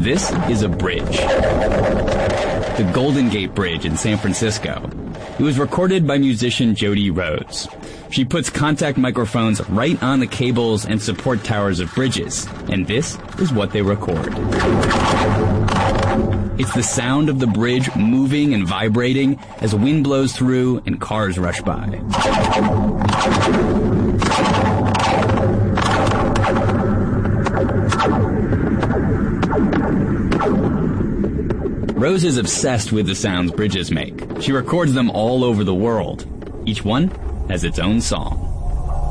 This is a bridge. The Golden Gate Bridge in San Francisco. It was recorded by musician Jody Rhodes. She puts contact microphones right on the cables and support towers of bridges, and this is what they record. It's the sound of the bridge moving and vibrating as wind blows through and cars rush by. Rose is obsessed with the sounds bridges make. She records them all over the world. Each one has its own song.